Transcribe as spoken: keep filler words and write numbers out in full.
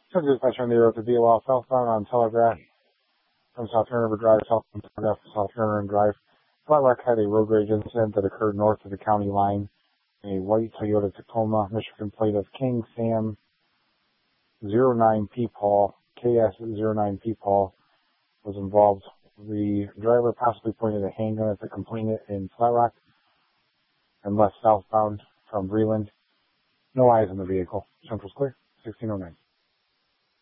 So dispatcher on the road to D L L southbound on Telegraph from South Turner River Drive, southbound Telegraph to South Turner and Drive. Flat Rock had a road rage incident that occurred north of the county line. A white Toyota Tacoma, Michigan plate of King Sam zero nine P Paul, K S zero nine P Paul was involved. The driver possibly pointed a handgun at the complainant in Flat Rock and left southbound from Breland. No eyes in the vehicle. Central's clear. sixteen oh nine.